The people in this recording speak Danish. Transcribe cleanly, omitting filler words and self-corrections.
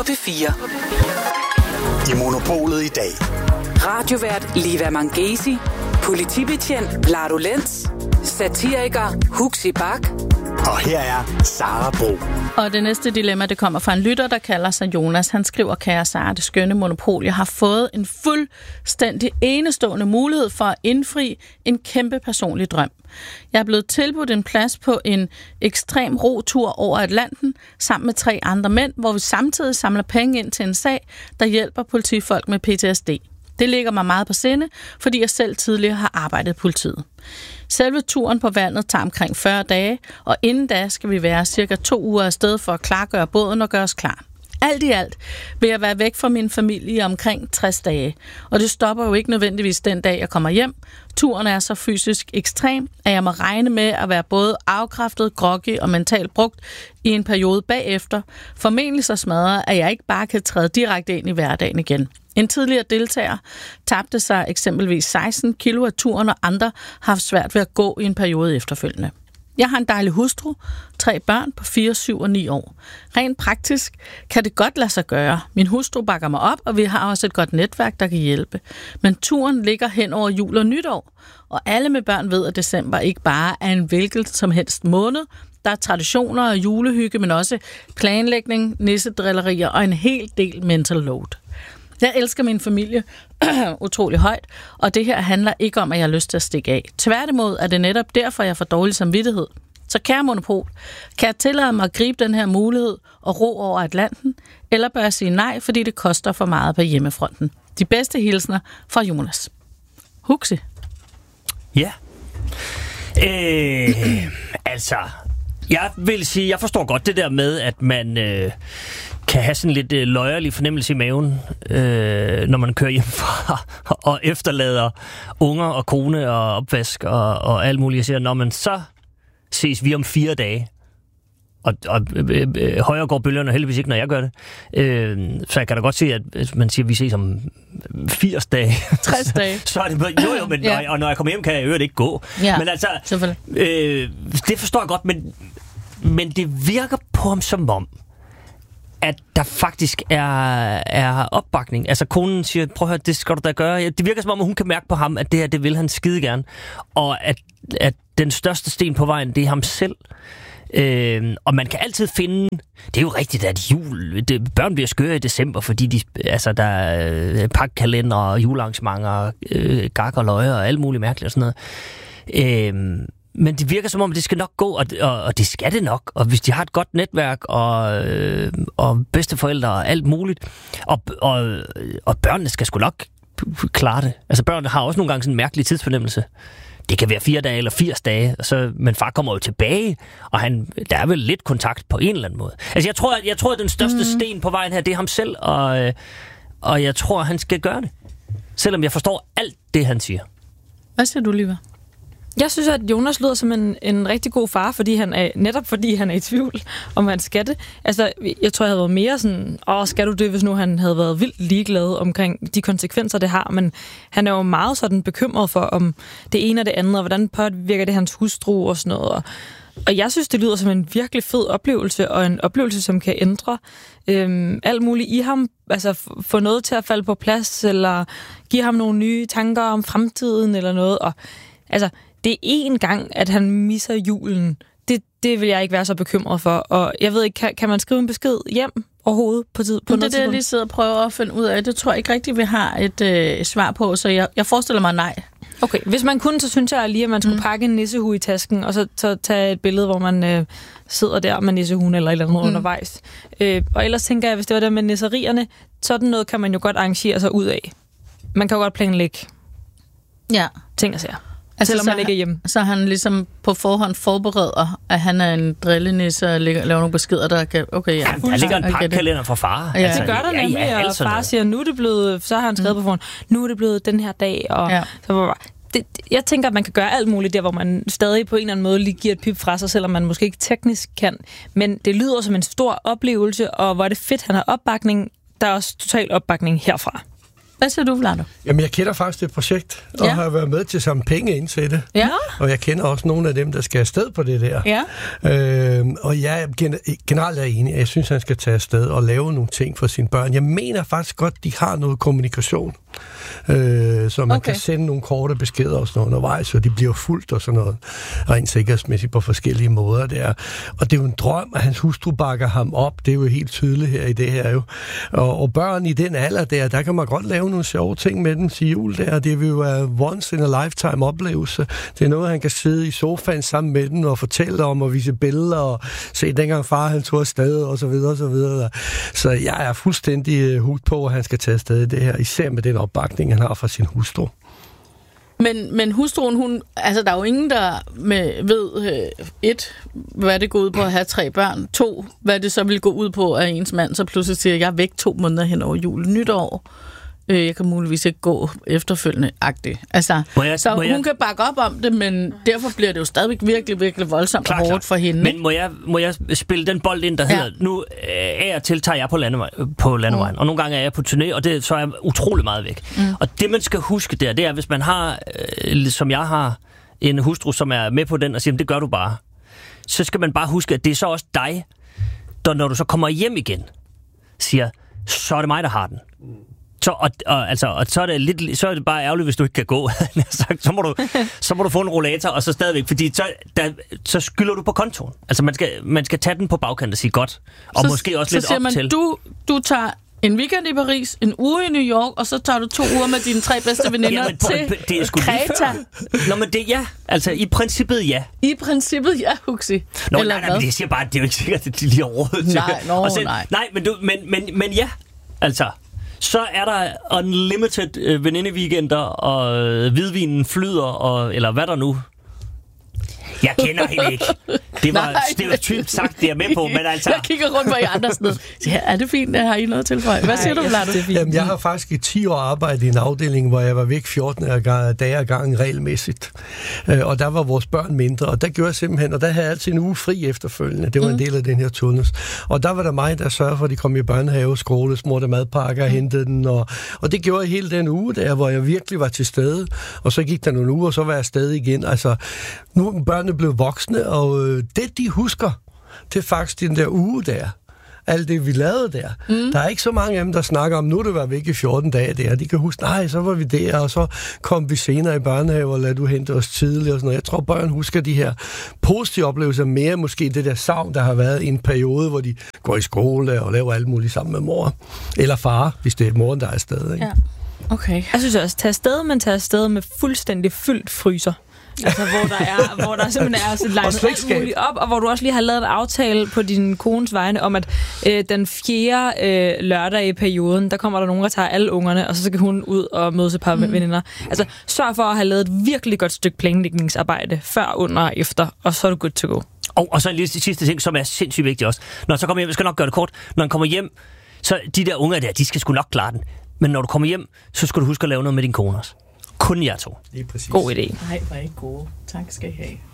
P4. I Monopolet i dag. Radiovært Liva Mangesi, politibetjent Vlado Lenz, satiriker Huxi Bach. Og her er Sara Bro. Og det næste dilemma, det kommer fra en lytter, der kalder sig Jonas. Han skriver, kære Sara, det skønne monopol. Jeg har fået en fuldstændig enestående mulighed for at indfri en kæmpe personlig drøm. Jeg er blevet tilbudt en plads på en ekstrem rotur over Atlanten sammen med 3 andre mænd, hvor vi samtidig samler penge ind til en sag, der hjælper politifolk med PTSD. Det ligger mig meget på sinde, fordi jeg selv tidligere har arbejdet i politiet. Selve turen på vandet tager omkring 40 dage, og inden da skal vi være cirka 2 uger afsted for at klargøre båden og gøre os klar. Alt i alt vil jeg være væk fra min familie i omkring 60 dage, og det stopper jo ikke nødvendigvis den dag, jeg kommer hjem. Turen er så fysisk ekstrem, at jeg må regne med at være både afkræftet, groggy og mentalt brugt i en periode bagefter. Formentlig så smadret, at jeg ikke bare kan træde direkte ind i hverdagen igen. En tidligere deltager tabte sig eksempelvis 16 kilo af turen, og andre har haft svært ved at gå i en periode efterfølgende. Jeg har en dejlig hustru, 3 børn på 4, 7 og 9 år. Rent praktisk kan det godt lade sig gøre. Min hustru bakker mig op, og vi har også et godt netværk, der kan hjælpe. Men turen ligger hen over jul og nytår, og alle med børn ved, at december ikke bare er en hvilket som helst måned. Der er traditioner og julehygge, men også planlægning, nissedrillerier og en hel del mental load. Jeg elsker min familie utrolig højt, og det her handler ikke om, at jeg har lyst til at stikke af. Tværtimod er det netop derfor, jeg får dårlig samvittighed. Så kære monopol, kan jeg tillade mig at gribe den her mulighed og ro over Atlanten, eller bør jeg sige nej, fordi det koster for meget på hjemmefronten? De bedste hilsner fra Jonas. Huxi. Ja. Altså, jeg vil sige, jeg forstår godt det der med, at man kan have sådan lidt løjerlig fornemmelse i maven, når man kører hjemmefra og efterlader unger og kone og opvask og alt muligt. Jeg siger, når man så ses vi om 4 dage, og højere går bølgerne heldigvis ikke, når jeg gør det. Så jeg kan da godt se, at man siger, at vi ses om 80 dage. 60 dage. Så er det jo, men ja. Når jeg kommer hjem, kan jeg ikke gå. Ja, men altså, det forstår jeg godt, men det virker på ham som om, at der faktisk er opbakning. Altså konen siger, prøv at høre, det skal du da gøre. Det virker som om, at hun kan mærke på ham, at det her, det vil han skide gerne. Og at den største sten på vejen, det er ham selv. Og man kan altid finde, det er jo rigtigt, at børn bliver skøre i december, fordi der er pakkalender og julearrangementer, gak og løjer og alt muligt mærkeligt og sådan noget. Men det virker som om, det skal nok gå, og det skal det nok. Og hvis de har et godt netværk og bedsteforældre og alt muligt, og børnene skal sgu nok klare det. Altså børnene har også nogle gange sådan en mærkelig tidsfornemmelse. Det kan være 4 dage eller 80 dage, men far kommer jo tilbage, og der er vel lidt kontakt på en eller anden måde. Altså jeg tror at den største sten på vejen her, det er ham selv, og jeg tror, han skal gøre det. Selvom jeg forstår alt det, han siger. Hvad siger du, Liva? Jeg synes, at Jonas lyder som en rigtig god far, fordi han er i tvivl om, han skal det. Altså, jeg tror, jeg havde været mere sådan, skal du det, hvis nu han havde været vildt ligeglad omkring de konsekvenser, det har. Men han er jo meget sådan bekymret for, om det ene og det andet, og hvordan påvirker det hans hustru og sådan noget. Og jeg synes, det lyder som en virkelig fed oplevelse, og en oplevelse, som kan ændre alt muligt i ham. Altså få noget til at falde på plads, eller give ham nogle nye tanker om fremtiden, eller noget. Og altså, det er én gang, at han misser julen. Det vil jeg ikke være så bekymret for. Og jeg ved ikke, kan man skrive en besked hjem overhovedet på tid? På det er det, jeg lige sidder og prøver at finde ud af. Det tror jeg ikke rigtigt, vi har et svar på, så jeg forestiller mig nej. Okay, hvis man kunne, så synes jeg lige, at man skulle pakke en nissehue i tasken, og så tage et billede, hvor man sidder der med nissehuen eller et eller andet undervejs. Og ellers tænker jeg, hvis det var der med nisserierne, sådan noget kan man jo godt arrangere sig ud af. Man kan jo godt planlægge ting og sager. Altså, selvom man ikke er hjemme. Så han ligesom på forhånd forbereder, at han er en drillenisse og laver nogle beskeder, der kan... Okay, ja. Der ligger en pakkalender for far. Ja. Altså, det gør der nemlig, og far siger, nu er det blevet... Så har han skrevet på forhånd, nu er det blevet den her dag, og... Ja. Så jeg tænker, at man kan gøre alt muligt der, hvor man stadig på en eller anden måde lige giver et pip fra sig, selvom man måske ikke teknisk kan. Men det lyder som en stor oplevelse, og hvor er det fedt, han har opbakning. Der er også total opbakning herfra. Hvad siger du, Vlado? Jamen, jeg kender faktisk det projekt, og har været med til at samle penge ind til det. Ja. Og jeg kender også nogle af dem, der skal afsted på det der. Ja. Og jeg generelt er enig. Jeg synes, han skal tage afsted og lave nogle ting for sine børn. Jeg mener faktisk godt, de har noget kommunikation. Så man kan sende nogle korte beskeder og sådan noget undervejs, så de bliver fuldt og sådan noget, rent sikkerhedsmæssigt på forskellige måder der. Og det er jo en drøm, at hans hustru bakker ham op. Det er jo helt tydeligt her i det her jo. Og børn i den alder der kan man godt lave nogle sjove ting med dem til jul der. Det vil jo være once in a lifetime oplevelse. Det er noget, han kan sidde i sofaen sammen med dem og fortælle om og vise billeder og se dengang far han tog afsted og så videre og så videre. Så jeg er fuldstændig hugt på, at han skal tage afsted i det her, især med den opbakning, han har fra sin hustru. Men hustruen, altså der er jo ingen, der ved, hvad det går ud på at have 3 børn, 2, hvad det så vil gå ud på, at ens mand så pludselig siger, jeg er væk 2 måneder hen over jul, nytår. Jeg kan muligvis ikke gå efterfølgende-agtigt. Altså, hun kan bakke op om det, men derfor bliver det jo stadigvæk virkelig, virkelig voldsomt og hårdt for hende. Men må jeg spille den bold ind, der hedder, nu er jeg tiltager jeg på landevejen, og nogle gange er jeg på turné, og så er jeg utrolig meget væk. Og det, man skal huske der, det er, hvis man har, som jeg har, en hustru, som er med på den, og siger, det gør du bare, så skal man bare huske, at det er så også dig, der når du så kommer hjem igen, siger, så er det mig, der har den. Så er det bare ærgerligt, hvis du ikke kan gå. så må du få en rollator, og så stadigvæk, fordi så skylder du på kontoen. Altså man skal tage den på bagkanten og sige godt, og måske også lidt op til. Du tager en weekend i Paris, en uge i New York, og så tager du 2 uger med dine 3 bedste veninder til Kreta. Nå, men det altså i princippet ja. I princippet ja, Huxi. Nå, nej, men det siger bare, at det er jo ikke sikkert, at de lige har råd til. Nej. Nej, men ja, altså. Så er der unlimited venindeweekender, og hvidvinen flyder, eller hvad der nu. Jeg kender hende ikke. Det var stereotypt sagt, det er med på, men altså. Jeg kigger rundt på jer andre sted. Ja, er det fint? Har I noget til for? Hvad siger du, Vlado? Jamen, jeg har faktisk i 10 år arbejdet i en afdeling, hvor jeg var væk 14 dage ad gangen regelmæssigt. Og der var vores børn mindre, og der gjorde jeg simpelthen, og der havde jeg altid en uge fri efterfølgende. Det var en del af den her turnus. Og der var der mig, der sørgede for, at de kom i børnehave, skole, smurte madpakker og hentede den. Og det gjorde jeg hele den uge der, hvor jeg virkelig var til stede. Og så gik der nogle uger, og så var jeg afsted igen. Altså, nu børnene blev voksne, og det de husker, det er faktisk den der uge der. Alt det, vi lavede der. Der er ikke så mange af dem, der snakker om, nu det var væk i 14 dage der. De kan huske, nej, så var vi der, og så kom vi senere i børnehave, og lad du hente os tidligt og sådan noget. Jeg tror, børn husker de her positive oplevelser mere, måske det der savn, der har været i en periode, hvor de går i skole og laver alt muligt sammen med mor. Eller far, hvis det er moren, der er afsted. Ikke? Ja. Okay. Jeg synes også, tage afsted med fuldstændig fyldt fryser. Altså, hvor der simpelthen er så legnet alt muligt op, og hvor du også lige har lavet en aftale på din kones vegne om, at den 4. lørdag i perioden, der kommer der nogen, der tager alle ungerne, og så skal hun ud og møde et par veninder. Altså, sørg for at have lavet et virkelig godt stykke planlægningsarbejde før, under og efter, og så er du good to go. Og så lige det sidste ting, som er sindssygt vigtigt også. Når så kommer hjem, jeg skal nok gøre det kort, når han kommer hjem, så de der unger der, de skal sgu nok klare den. Men når du kommer hjem, så skal du huske at lave noget med din kone også. Kun jer 2. God idé. Nej, var ikke gode. Tak skal I have.